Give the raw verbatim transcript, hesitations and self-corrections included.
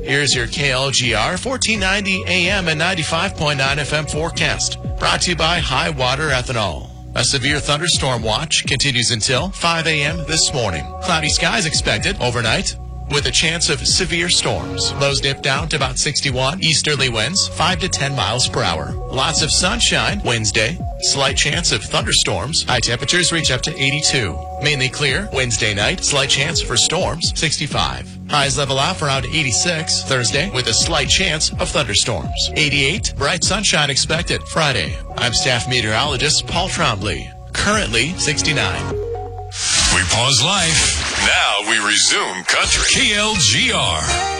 Here's your K L G R fourteen ninety A M and ninety-five point nine F M forecast. Brought to you by High Water Ethanol. A severe thunderstorm watch continues until five A M this morning. Cloudy skies expected overnight with a chance of severe storms. Lows dip down to about sixty-one. Easterly winds five to ten miles per hour. Lots of sunshine Wednesday. Slight chance of thunderstorms. High temperatures reach up to eighty-two. Mainly clear Wednesday night. Slight chance for storms, sixty-five. Highs level off around eighty-six Thursday with a slight chance of thunderstorms. eighty-eight. Bright sunshine expected Friday. I'm staff meteorologist Paul Trombley. Currently sixty-nine. We pause life. Now we resume country. K L G R.